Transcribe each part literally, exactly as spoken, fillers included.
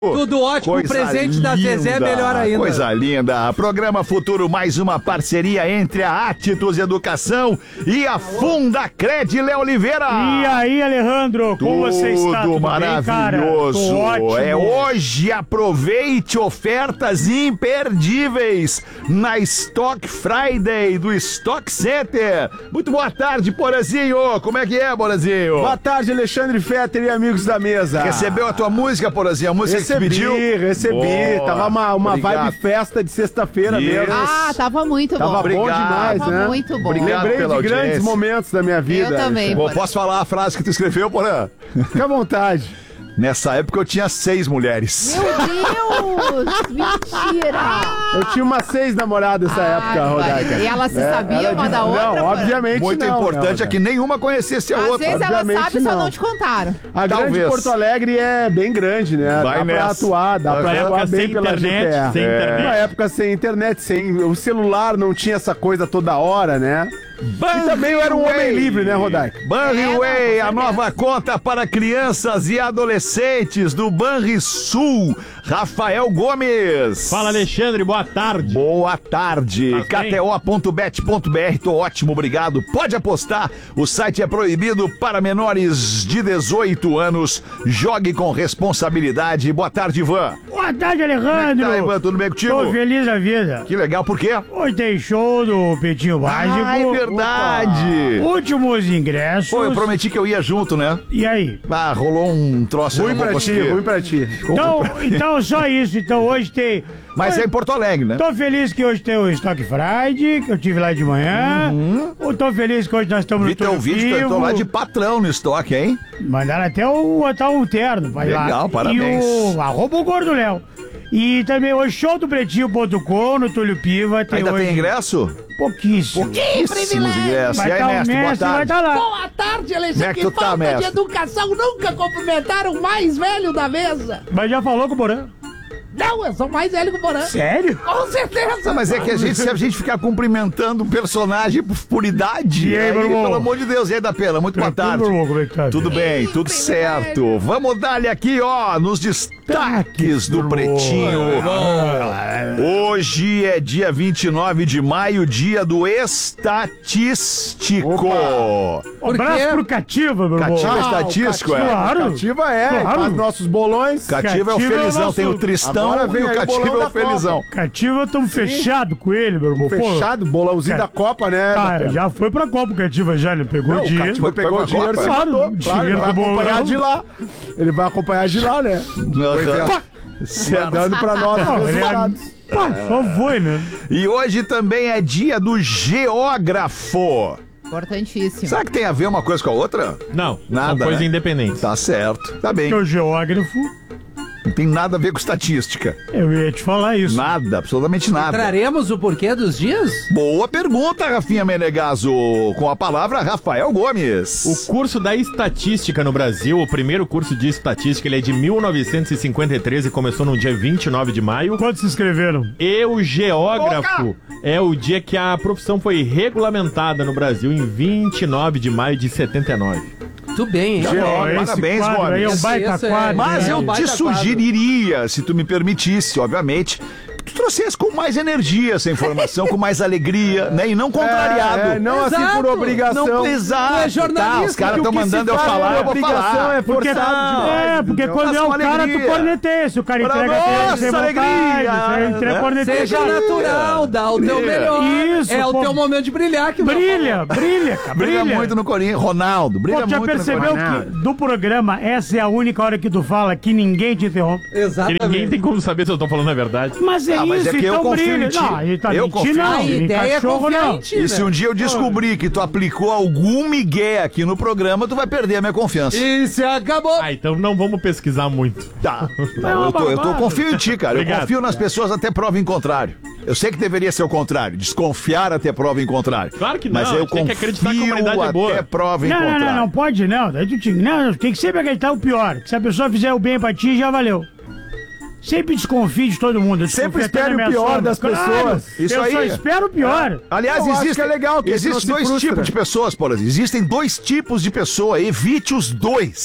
Tudo ótimo, o presente linda, da Zezé é melhor ainda. Coisa linda. Programa Futuro, mais uma parceria entre a Atitudes Educação e a Fundacred, Léo Oliveira. E aí, Alejandro, como Tudo você está? Tudo maravilhoso. Bem, cara? Tô ótimo. É hoje, aproveite ofertas imperdíveis na Stock Friday do Stock Center. Muito boa tarde, Porazinho. Como é que é, Porazinho? Boa tarde, Alexandre Fetter e amigos da mesa. Recebeu a tua música, Porazinho? A música Recebi, que tu pediu? recebi. Boa. Tava uma, uma vibe festa de sexta-feira mesmo. Ah, tava muito tava bom. Obrigado. Bom demais, tava né? muito bom. Obrigado Lembrei pela de grandes audiência. momentos da minha vida. Eu também. Bom, posso falar a frase que tu escreveu, Porã? Fica à vontade. Nessa época eu tinha seis mulheres. Meu Deus! Mentira! Eu tinha umas seis namoradas nessa Ai, época, Rodaica. E elas se sabiam uma da outra? Não, obviamente Muito não. importante não, é que nenhuma conhecesse a Às outra. vezes elas Obviamente sabem, só não. não te contaram. A Talvez. grande Porto Alegre é bem grande, né? Vai dá nessa. pra atuar, dá pra Aham. atuar bem sem pela internet, G T A. sem É. internet. Uma época sem internet, sem o celular não tinha essa coisa toda hora, né? E também eu era um homem livre, né, Rodaica? Banriway, É, não, a nova conta para crianças e adolescentes do Banrisul. Rafael Gomes. Fala, Alexandre, boa tarde. Boa tarde. Tá bem? K T O ponto bet ponto B R, tô ótimo, obrigado. Pode apostar, o site é proibido para menores de dezoito anos. Jogue com responsabilidade. Boa tarde, Ivan. Boa tarde, Como é que Alejandro. tá, Ivan? Tudo bem contigo? Tô feliz da vida. Que legal, por quê? Hoje tem show do Pretinho Básico. Ah, é verdade. Últimos ingressos. Pô, eu prometi que eu ia junto, né? E aí? Ah, rolou um troço. eu Ruim não vou pra ti, conseguir. ruim pra ti. Então, então só isso. Então hoje tem... Mas é em Porto Alegre, né? Tô feliz que hoje tem o Stock Friday, que eu tive lá de manhã. Eu tô feliz que hoje nós estamos Vi no teu Túlio vídeo, eu tô Vivo. lá de patrão no estoque, hein? Mandaram até o, botar um terno. Vai lá. Legal, parabéns. E o arroba o Gordo Léo. E também hoje show do Pretinho ponto com no Túlio Piva. Tem Ainda hoje tem ingresso? pouquíssimo. Pouquíssimos ingressos. Vai E aí, estar o mestre, boa mestre, vai tarde. estar lá. Boa tarde, Como é Alexandre. que Que tu tá, falta de mestre? educação. Nunca cumprimentaram o mais velho da mesa. Mas já falou com o Porã? Não, eu sou mais velho que o Porã. Sério? Com certeza. Mas é que a gente, se a gente ficar cumprimentando o personagem por, por idade, E aí, aí, meu irmão? pelo amor de Deus, e aí da pena, muito boa tarde. Tudo, meu irmão, como é que tá? Tudo bem, tudo certo. Vamos dar-lhe aqui, ó, nos destaques do Pretinho. Hoje é dia vinte e nove de maio, dia do estatístico. Um abraço pro Cativa, meu irmão. Cativa Ah, estatístico, o é? Claro. Cativa é, Claro. faz nossos bolões. Cativa é o Cativa é o felizão, nosso- tem o Tristão Agora vem e o aí o Cativa bolão é o da felizão. Cativa, estamos fechados com ele, meu irmão. Pô, Fechado, bolãozinho Cara, da Copa, né? Ah, Datena? já foi pra Copa o Cativa, já, ele pegou Não, o o dinheiro. Cativa pegou o dinheiro e se Claro, mandou. o Claro, ele dinheiro vai do bolão. acompanhar de lá. Ele vai acompanhar de lá, né? Aham. Certo. Mandando pra nós Não, os ele é- resultados. Pá, só foi, né? E hoje também é dia do geógrafo. Importantíssimo. Será que tem a ver uma coisa com a outra? Não, Nada, são coisas né? independentes. Tá certo, tá bem. Que é o geógrafo, Não tem nada a ver com estatística. eu ia te falar isso. Nada, absolutamente nada. Traremos o porquê dos dias? Boa pergunta, Rafinha Menegaso. Com a palavra, Rafael Gomes. O curso da estatística no Brasil, o primeiro curso de estatística, ele é de mil novecentos e cinquenta e três e começou no dia vinte e nove de maio. Quantos se inscreveram? E o geógrafo é o dia que a profissão foi regulamentada no Brasil, em vinte e nove de maio de setenta e nove. Muito bem, hein? Ó, esse parabéns, quadro aí é um Gomes. baita Esse é- quadro. Mas né? eu baita te sugeriria, se tu me permitisse, obviamente, que tu trouxesse com mais energia essa informação, com mais alegria, né? E não contrariado. É, é, não assim Exato. por obrigação. Não exato. Tu é jornalista, Tá, os caras que o estão que se mandando eu faz falar, por eu vou obrigação falar. é Porque, forçado demais, é, porque entendeu? quando Faça é o com cara, tu alegria. corneteia. Se o cara Pra entrega nossa sem vontade, alegria, você entrega né? corneteia. Seja natural, dá o teu Brilha. melhor. Isso, é o pô. teu momento de brilhar que Brilha, brilha, cara, Brilha, brilha. muito no Corinthians. Ronaldo, brilha Pô, já muito percebeu no Corinthians. que do programa essa é a única hora que tu fala que ninguém te interrompe? Que Exatamente. ninguém tem como saber se eu tô falando a verdade. Mas é Ah, mas isso, é que eu então confio brilha. em ti. Não, ele tá Eu mentindo, confio. não. A em ideia é cachorro, confiar não. em ti, E se né? um dia eu descobrir que tu aplicou algum migué aqui no programa, tu vai perder a minha confiança. E se acabou. Ah, então não vamos pesquisar muito. Tá. Não, eu, tô, eu tô babado. confio em ti, cara. Eu Obrigado. confio nas pessoas até prova em contrário. Eu sei que deveria ser o contrário, desconfiar até prova em contrário. Claro que não, Mas a eu gente tem que confio acreditar que a humanidade é boa. até prova em Não, não, contrário. não, não pode não. Daí tu te- Não, tem que sempre acreditar o pior. Que se a pessoa fizer o bem pra ti, já valeu. Sempre desconfie de todo mundo. Sempre Desconfie até espere da o minha pior sogra. das Claro, pessoas. Isso eu aí. só espero o pior. Aliás, Eu acho existe, que é legal que esse não existem se dois frustra. tipos de pessoas, por exemplo. Existem dois tipos de pessoa, evite os dois.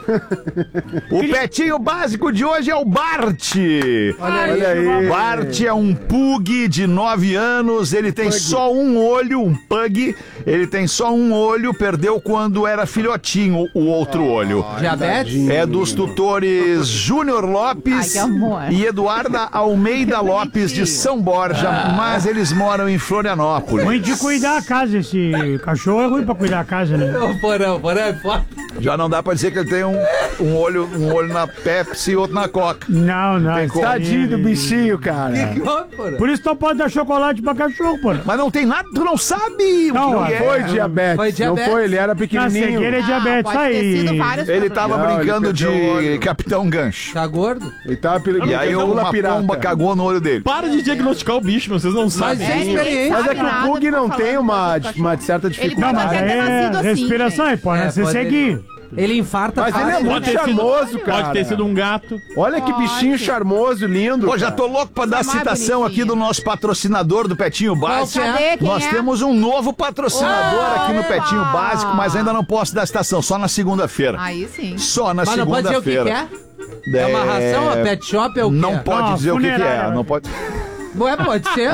O petinho básico de hoje é o Bart. Olha, Olha aí. Bart é um pug de nove anos, ele tem só um olho, um pug, ele tem só um olho, perdeu quando era filhotinho o outro olho. Diabetes? É dos tutores Júnior Lopes Ai, que amor. e Eduarda Almeida Que Lopes de bonitinho. São Borja, mas eles moram em Florianópolis. ruim de cuidar a casa, esse cachorro é ruim pra cuidar a casa, né? Ô, Porão, Porão é foda. Já não dá pra dizer que ele tem um, um, olho, um olho na Pepsi e outro na Coca. Não, não. Tem isso como. aí- Tadinho do bichinho, cara. Ô, Porão. Por isso não pode dar chocolate pra cachorro, pô. Mas não tem nada, tu não sabe o Não, que é. Foi diabetes. Foi Não diabetes. foi, ele era Na pequenininho. cegueira é Não, diabetes, pode ter aí. sido vários Ele problemas. tava Não, brincando ele de perdeu o olho. Capitão Gancho. Tá gordo? Ele tava pela E aí uma pomba cagou no olho dele. Para de diagnosticar o bicho, meu, vocês não Mas sabem. é É, experiente. Mas é sabe que o nada Pug do que não tá tem falando uma, do uma certa Ele Não, dificuldade. mas pode até ter é nascido assim, respiração, gente. aí pode É, nascer pode- ceguinho. Ele infarta Mas ele é fácil. muito ter sido- charmoso, cara. Pode ter sido um gato. Olha que bichinho charmoso, lindo. Pô, já cara. tô louco pra dar a Só mais citação bonitinho. aqui do nosso patrocinador do Petinho Básico. Cadê? Quem Nós é? temos um novo patrocinador aqui no Opa! Petinho Básico, mas ainda não posso dar a citação, só na segunda-feira. Aí sim. Só na Mas não pode dizer o que, que segunda-feira. é? É uma ração? A pet shop é o quê? Não pode Não, dizer o que, que é. funerária. Não pode. Ué, pode ser.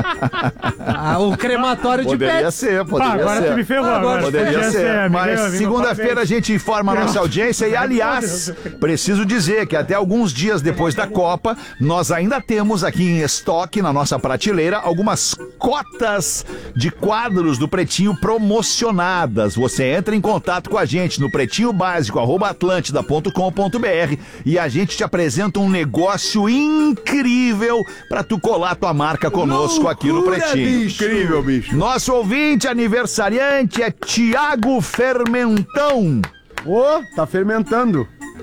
Ah, o crematório de Poderia pets. ser, Ah, poderia agora ser. tu me ferrou. Agora Agora Poderia podia ser, me mas deu, me deu segunda-feira a parabéns. gente informa a nossa audiência e, aliás, preciso dizer que até alguns dias depois da Copa, nós ainda temos aqui em estoque, na nossa prateleira, algumas cotas de quadros do Pretinho promocionadas. Você entra em contato com a gente no pretinho básico, arroba atlântida ponto com ponto br e a gente te apresenta um negócio incrível pra tu colar tua marca conosco aqui no Pretinho. Incrível, bicho. Nosso ouvinte aniversariante é Tiago Fermentão. Ô, tá fermentando.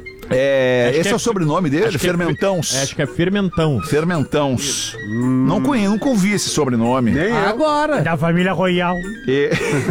É, esse que é, é- o sobrenome dele? acho que é- Fermentãos. É, acho que é fermentão. Fermentãos. Não conheço, nunca ouvi esse sobrenome. Nem eu. Agora. Da família Royal. E-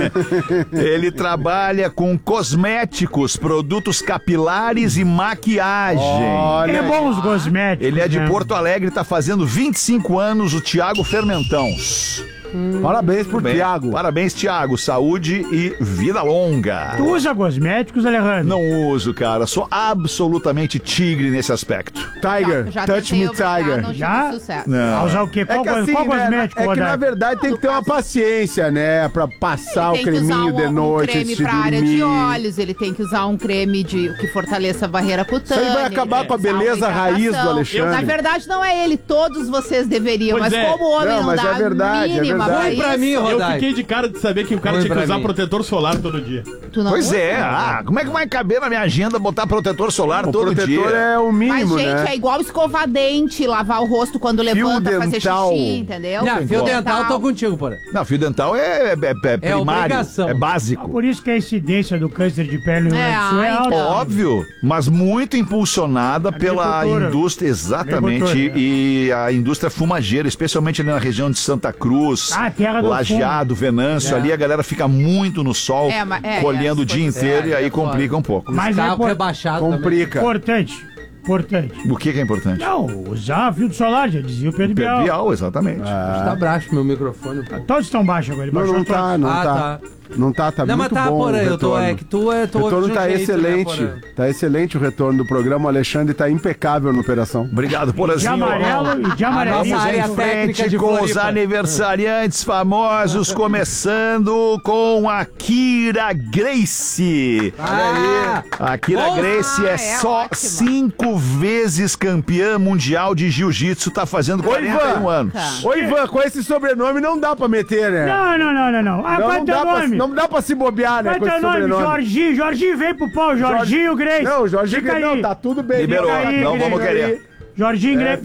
Ele trabalha com cosméticos, produtos capilares e maquiagem. Olha, É bom os cosméticos. Ele é de né? Porto Alegre, tá fazendo vinte e cinco anos, o Tiago Fermentãos. parabéns pro Bem, Thiago. Parabéns, Tiago. Saúde e vida longa. Tu usa cosméticos, Alejandro? Não uso, cara. Sou absolutamente tigre nesse aspecto. Tiger, Já touch tentei me obrigar, Tiger. Não tive Já? sucesso. Não. Ah, usar o quê? É Qual, que co- assim, qual né, cosmético, é que Rodaica? na verdade tem que ter uma paciência, né? Pra passar o Ele tem que usar creminho um, de um noite creme antes de pra área dormir. de olhos, ele tem que usar um creme de, que fortaleça a barreira Isso cutânea. aí vai acabar ele com a tem que usar beleza uma raiz do hidratação. Alexandre. Na verdade, não é ele, todos vocês deveriam, Pois mas é. como o homem Não, não, mas dá é verdade, a é mínima verdade. pra Ruim pra isso, mim, Eu Rodaica. fiquei de cara de saber que o cara Ruim tinha que pra usar mim. protetor solar todo dia. tu não Pois usa? é. Ah, como é que vai caber na minha agenda botar protetor solar O todo protetor dia? é o Mas, mínimo, gente, né? é igual escovar dente, lavar o rosto quando levanta, fazer dental. xixi, entendeu? Não, fio dental, tô contigo, porra. Não, fio dental é, é, é primário, obrigação. é básico. Por isso que a incidência do câncer de pele no Rio Grande do Sul é É, alta. então. Óbvio, mas muito impulsionada pela Agricultura. indústria, exatamente, Agricultura. e a indústria fumageira, especialmente ali na região de Santa Cruz, Ah, terra do Lajeado, Venâncio, É. ali a galera fica muito no sol, É, mas- é, colhendo é, o dia pois é. inteiro e aí É, é complica um pouco. Mas é Carro por- rebaixado também. Complica. importante. Importante. O que que é importante? Não, usar filtro solar, já dizia o Pedro Bial. Bial, exatamente. Tá baixo meu microfone, pô. Todos estão baixos agora. Ele Não, baixou não todos. tá, não Ah, tá. tá. Não tá, tá Não, mas muito tá, bom porra, o eu tô, retorno. é que tu é... Tu O retorno de um tá jeito, né, excelente. porra? Tá excelente o retorno do programa. O Alexandre tá impecável na operação. Obrigado, De Porazinho. amarelo e de A amarelinho. nossa área Vamos em técnica frente de com os Floripa. aniversariantes famosos, começando com a Kira Grace. Ah, A Kira Boa! Grace é, é só ótima. cinco vezes campeã mundial de jiu-jitsu, tá fazendo quarenta e um Ivan. anos. Ô, Ivan, com esse sobrenome não dá pra meter, né? Não, não, não, não, não. Ah, Não, qual é não, teu dá pra, nome? não dá pra se bobear, né? Qual é Com teu esse nome? sobrenome. Jorginho. Jorginho, vem pro pau. Jorginho Grace. Não, Jorginho, Fica não, aí. tá tudo bem. Liberou, Fica aí, não vamos Grace. querer. Jorginho É, Grace.